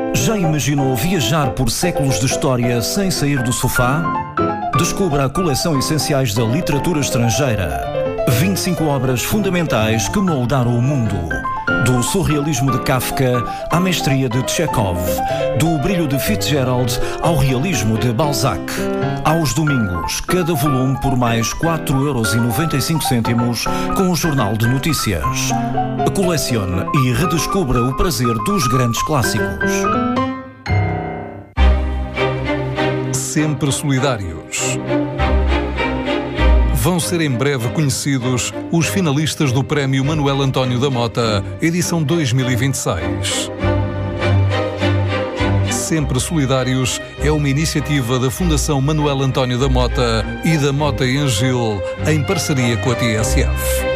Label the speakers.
Speaker 1: Já imaginou viajar por séculos de história sem sair do sofá? Descubra a coleção Essenciais da Literatura Estrangeira. 25 obras fundamentais que moldaram o mundo. Do surrealismo de Kafka à mestria de Chekhov. Do brilho de Fitzgerald ao realismo de Balzac. Aos domingos, cada volume por mais 4,95€ com o Jornal de Notícias. Colecione e redescubra o prazer dos grandes clássicos.
Speaker 2: Sempre solidários. Vão ser em breve conhecidos os finalistas do Prémio Manuel António da Mota, edição 2026. Sempre Solidários é uma iniciativa da Fundação Manuel António da Mota e da Mota e Angil, em parceria com a TSF.